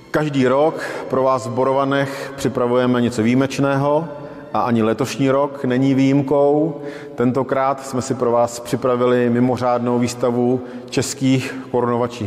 Každý rok pro vás v Borovanech připravujeme něco výjimečného a ani letošní rok není výjimkou. Tentokrát jsme si pro vás připravili mimořádnou výstavu českých korunovačních